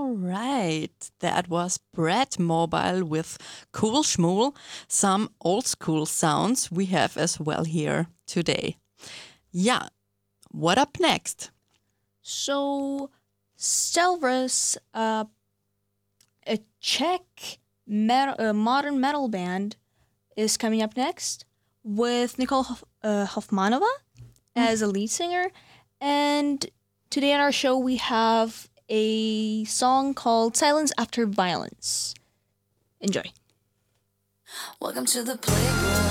All right, that was Brad Mobile with Cool Schmool. Some old school sounds we have as well here today. Yeah, what up next? So, Stelvris, a Czech modern metal band, is coming up next with Nicole Hofmanova as a lead singer. And today on our show, we have a song called Silence After Violence. Enjoy. Welcome to the playground.